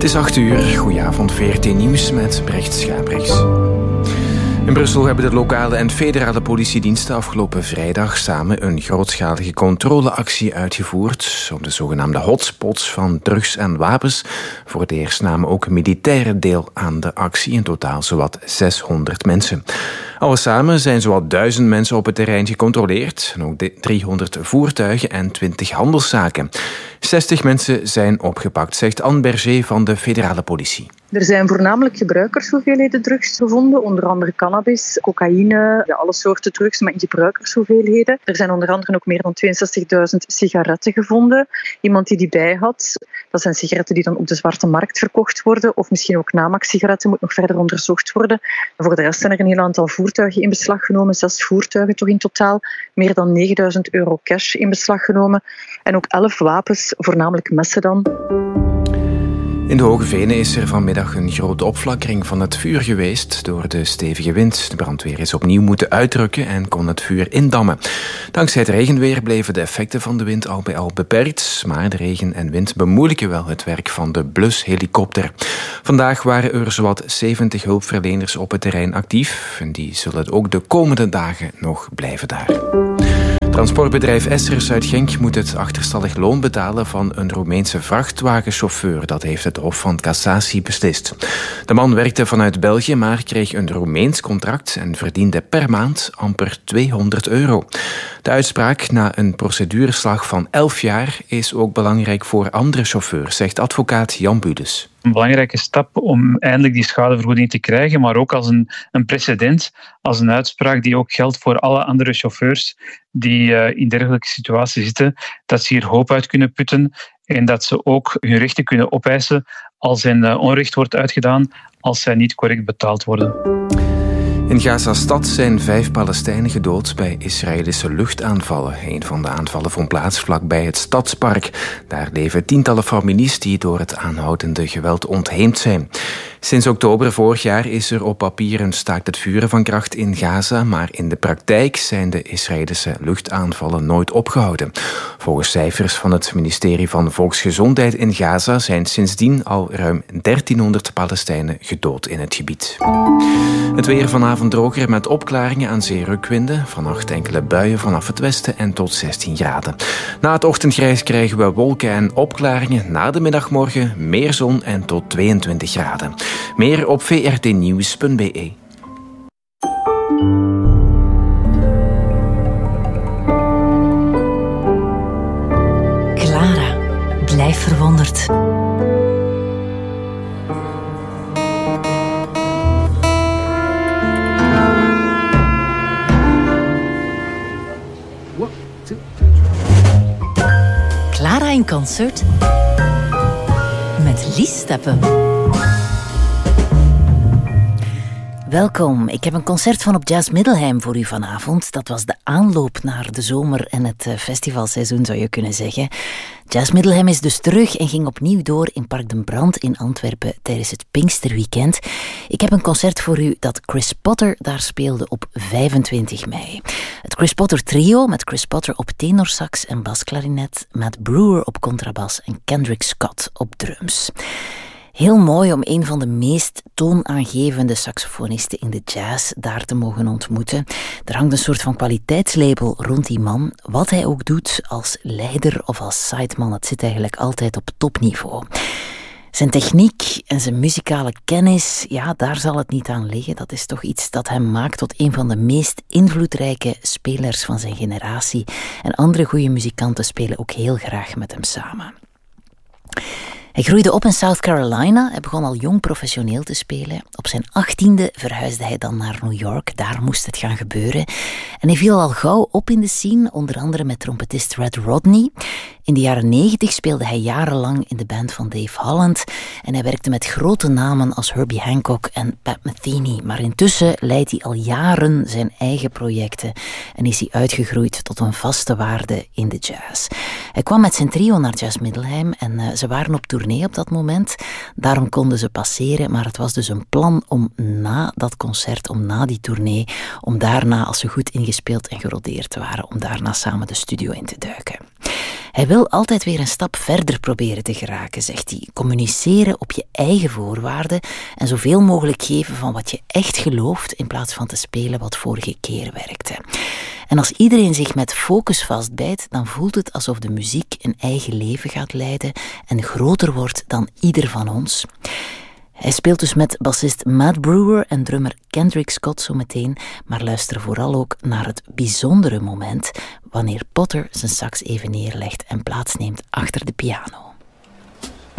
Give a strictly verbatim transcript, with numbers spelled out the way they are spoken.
Het is acht uur. Goedenavond, V R T Nieuws met Brecht Schaprechts. In Brussel hebben de lokale en federale politiediensten afgelopen vrijdag samen een grootschalige controleactie uitgevoerd op de zogenaamde hotspots van drugs en wapens. Voor het eerst namen ook militairen deel aan de actie, in totaal zowat zeshonderd mensen. Alles samen zijn zowat duizend mensen op het terrein gecontroleerd, en ook driehonderd voertuigen en twintig handelszaken. zestig mensen zijn opgepakt, zegt Anne Berger van de federale politie. Er zijn voornamelijk gebruikershoeveelheden drugs gevonden, onder andere cannabis, cocaïne, ja, alle soorten drugs, maar in gebruikershoeveelheden. Er zijn onder andere ook meer dan tweeënzestigduizend sigaretten gevonden. Iemand die die bij had, dat zijn sigaretten die dan op de zwarte markt verkocht worden, of misschien ook namaak-sigaretten, moet nog verder onderzocht worden. En voor de rest zijn er een heel aantal voertuigen in beslag genomen, zes voertuigen toch in totaal, meer dan negenduizend euro cash in beslag genomen en ook elf wapens, voornamelijk messen dan. In de Hoge Venen is er vanmiddag een grote opflakkering van het vuur geweest door de stevige wind. De brandweer is opnieuw moeten uitrukken en kon het vuur indammen. Dankzij het regenweer bleven de effecten van de wind al bij al beperkt, maar de regen en wind bemoeilijken wel het werk van de blushelikopter. Vandaag waren er zowat zeventig hulpverleners op het terrein actief en die zullen ook de komende dagen nog blijven daar. Transportbedrijf Essers uit Genk moet het achterstallig loon betalen van een Roemeense vrachtwagenchauffeur. Dat heeft het Hof van Cassatie beslist. De man werkte vanuit België, maar kreeg een Roemeens contract en verdiende per maand amper tweehonderd euro. De uitspraak na een procedureslag van elf jaar is ook belangrijk voor andere chauffeurs, zegt advocaat Jan Budes. Een belangrijke stap om eindelijk die schadevergoeding te krijgen, maar ook als een, een precedent, als een uitspraak die ook geldt voor alle andere chauffeurs die uh, in dergelijke situaties zitten, dat ze hier hoop uit kunnen putten en dat ze ook hun rechten kunnen opeisen als hun uh, onrecht wordt uitgedaan, als zij niet correct betaald worden. In Gaza-stad zijn vijf Palestijnen gedood bij Israëlische luchtaanvallen. Een van de aanvallen vond plaats vlakbij het Stadspark. Daar leven tientallen families die door het aanhoudende geweld ontheemd zijn. Sinds oktober vorig jaar is er op papier een staakt het vuren van kracht in Gaza, maar in de praktijk zijn de Israëlische luchtaanvallen nooit opgehouden. Volgens cijfers van het ministerie van Volksgezondheid in Gaza zijn sindsdien al ruim dertienhonderd Palestijnen gedood in het gebied. Het weer vanavond droger met opklaringen aan zee rukwinden. Vannacht enkele buien vanaf het westen en tot zestien graden. Na het ochtendgrijs krijgen we wolken en opklaringen. Na de middagmorgen meer zon en tot tweeëntwintig graden. Meer op v r t nieuws punt b e. Clara, blijf verwonderd. Clara in concert met Lies Steppen. Welkom, ik heb een concert van op Jazz Middelheim voor u vanavond. Dat was de aanloop naar de zomer en het festivalseizoen, zou je kunnen zeggen. Jazz Middelheim is dus terug en ging opnieuw door in Park den Brand in Antwerpen tijdens het Pinksterweekend. Ik heb een concert voor u dat Chris Potter daar speelde op vijfentwintig mei. Het Chris Potter trio met Chris Potter op tenorsax en basklarinet, Matt Brewer op contrabas en Kendrick Scott op drums. Heel mooi om een van de meest toonaangevende saxofonisten in de jazz daar te mogen ontmoeten. Er hangt een soort van kwaliteitslabel rond die man. Wat hij ook doet als leider of als sideman, het zit eigenlijk altijd op topniveau. Zijn techniek en zijn muzikale kennis, ja, daar zal het niet aan liggen. Dat is toch iets dat hem maakt tot een van de meest invloedrijke spelers van zijn generatie. En andere goede muzikanten spelen ook heel graag met hem samen. Hij groeide op in South Carolina. Hij begon al jong professioneel te spelen. Op zijn achttiende verhuisde hij dan naar New York. Daar moest het gaan gebeuren. En hij viel al gauw op in de scene, onder andere met trompetist Red Rodney. In de jaren negentig speelde hij jarenlang in de band van Dave Holland. En hij werkte met grote namen als Herbie Hancock en Pat Metheny. Maar intussen leidt hij al jaren zijn eigen projecten. En is hij uitgegroeid tot een vaste waarde in de jazz. Hij kwam met zijn trio naar Jazz Middelheim en uh, ze waren op tournee op dat moment. Daarom konden ze passeren, maar het was dus een plan om na dat concert, om na die tournee, om daarna, als ze goed ingespeeld en gerodeerd waren, om daarna samen de studio in te duiken. Hij wil altijd weer een stap verder proberen te geraken, zegt hij. Communiceren op je eigen voorwaarden en zoveel mogelijk geven van wat je echt gelooft in plaats van te spelen wat vorige keer werkte. En als iedereen zich met focus vastbijt, dan voelt het alsof de muziek een eigen leven gaat leiden en groter wordt dan ieder van ons. Hij speelt dus met bassist Matt Brewer en drummer Kendrick Scott zo meteen, maar luister vooral ook naar het bijzondere moment wanneer Potter zijn sax even neerlegt en plaatsneemt achter de piano.